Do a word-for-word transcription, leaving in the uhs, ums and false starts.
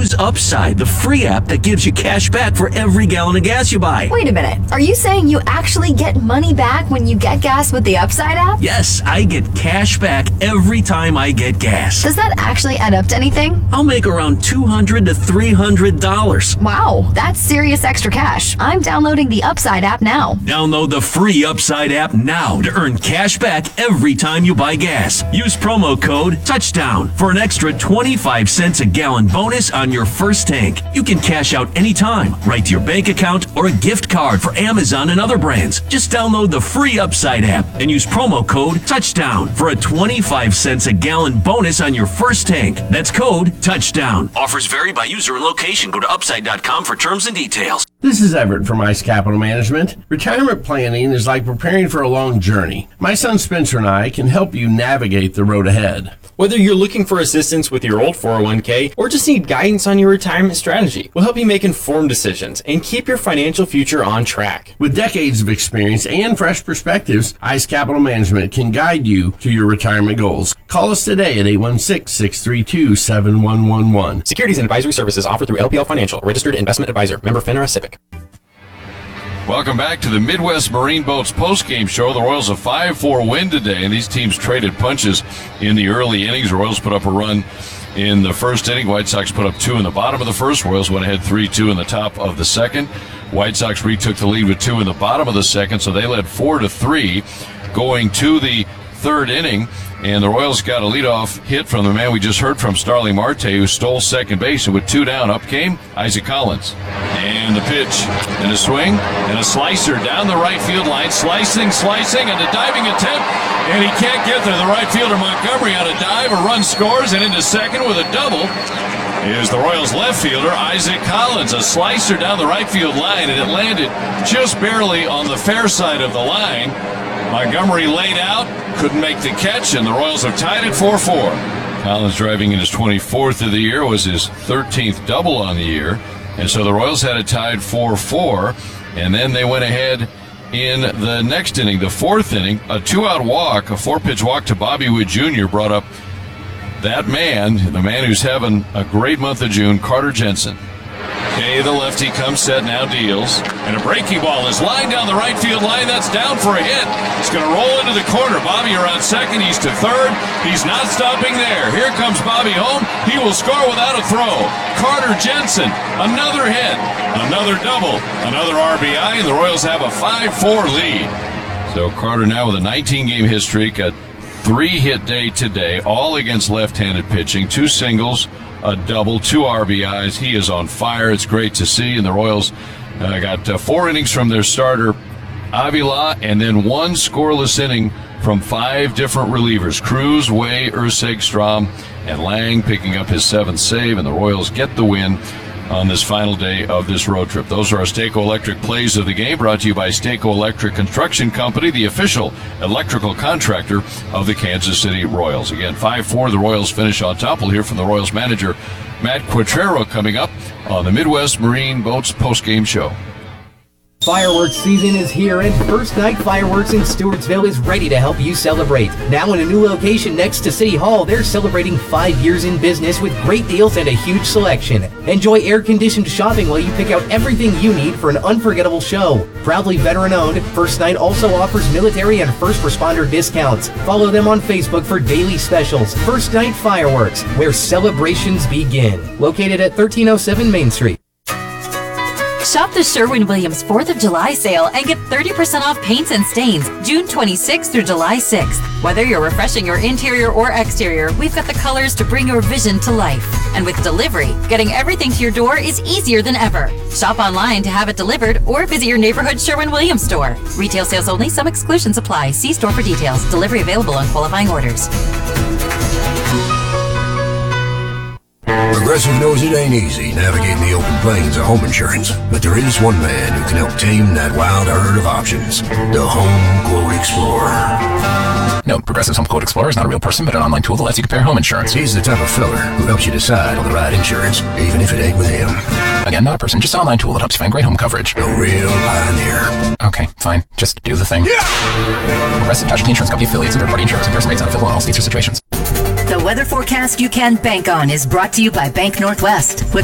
Use Upside, the free app that gives you cash back for every gallon of gas you buy. Wait a minute. Are you saying you actually get money back when you get gas with the Upside app? Yes, I get cash back every time I get gas. Does that actually add up to anything? I'll make around two hundred to three hundred dollars. Wow, that's serious extra cash. I'm downloading the Upside app now. Download the free Upside app now to earn cash back every time you buy gas. Use promo code TOUCHDOWN for an extra twenty-five cents a gallon bonus on your first tank. You can cash out anytime, right to your bank account or a gift card for Amazon and other brands. Just download the free Upside app and use promo code TOUCHDOWN for a twenty-five cents a gallon bonus on your first tank. That's code TOUCHDOWN. Offers vary by user and location. Go to upside dot com for terms and details. This is Everett from Ice Capital Management. Retirement planning is like preparing for a long journey. My son Spencer and I can help you navigate the road ahead. Whether you're looking for assistance with your old four oh one k or just need guidance on your retirement strategy, we'll help you make informed decisions and keep your financial future on track. With decades of experience and fresh perspectives, Ice Capital Management can guide you to your retirement goals. Call us today at eight one six, six three two, seven one one one. Securities and advisory services offered through L P L Financial, registered investment advisor, member FINRA SIPC. Welcome back to the Midwest Marine Boats postgame show. The Royals a five four win today, and these teams traded punches in the early innings. The Royals put up a run in the first inning. White Sox put up two in the bottom of the first. Royals went ahead three two in the top of the second. White Sox retook the lead with two in the bottom of the second, so they led four to three going to the third inning. And the Royals got a leadoff hit from the man we just heard from, Starling Marte, who stole second base. And with two down, up came Isaac Collins. And the pitch, and a swing, and a slicer down the right field line, slicing, slicing, and a diving attempt. And he can't get there. The right fielder, Montgomery, on a dive, a run scores, and into second with a double is the Royals left fielder, Isaac Collins. A slicer down the right field line, and it landed just barely on the fair side of the line. Montgomery laid out, couldn't make the catch, and the Royals have tied it four four. Collins, driving in his twenty-fourth of the year, was his thirteenth double on the year. And so the Royals had it tied four four, and then they went ahead in the next inning, the fourth inning. A two-out walk, a four-pitch walk to Bobby Witt Junior brought up that man, the man who's having a great month of June, Carter Jensen. Okay, the lefty comes set, now deals. And a breaking ball is lined down the right field line. That's down for a hit. It's going to roll into the corner. Bobby around second. He's to third. He's not stopping there. Here comes Bobby home. He will score without a throw. Carter Jensen, another hit, another double, another R B I, and the Royals have a five four lead. So Carter now with a nineteen-game hit streak, a three-hit day today, all against left-handed pitching, two singles, a double, two R B Is. He is on fire. It's great to see. And the Royals uh, got uh, four innings from their starter, Avila, and then one scoreless inning from five different relievers. Cruz, Way, Urseg, Strom, and Lang picking up his seventh save. And the Royals get the win on this final day of this road trip. Those are our Stako Electric plays of the game, brought to you by Stako Electric Construction Company, the official electrical contractor of the Kansas City Royals. Again, five four, the Royals finish on top. We'll hear from the Royals manager, Matt Quatrero, coming up on the Midwest Marine Boats postgame show. Fireworks season is here, and First Night Fireworks in Stewartsville is ready to help you celebrate. Now in a new location next to City Hall, they're celebrating five years in business with great deals and a huge selection. Enjoy air-conditioned shopping while you pick out everything you need for an unforgettable show. Proudly veteran-owned, First Night also offers military and first responder discounts. Follow them on Facebook for daily specials. First Night Fireworks, where celebrations begin. Located at thirteen oh seven Main Street. Shop the Sherwin-Williams fourth of July sale and get thirty percent off paints and stains June twenty-sixth through July sixth. Whether you're refreshing your interior or exterior, we've got the colors to bring your vision to life. And with delivery, getting everything to your door is easier than ever. Shop online to have it delivered or visit your neighborhood Sherwin-Williams store. Retail sales only. Some exclusions apply. See store for details. Delivery available on qualifying orders. Progressive knows it ain't easy navigating the open plains of home insurance, but there is one man who can help tame that wild herd of options, the Home Quote Explorer. No, Progressive's Home Quote Explorer is not a real person, but an online tool that lets you compare home insurance. He's the type of fella who helps you decide on the right insurance, even if it ain't with him. Again, not a person, just an online tool that helps you find great home coverage. A real pioneer. Okay, fine. Just do the thing. Yeah! Progressive Casualty Insurance Company affiliates and third-party insurers. Comparison rates not available in all states or situations. The weather forecast you can bank on is brought to you by Bank Northwest. With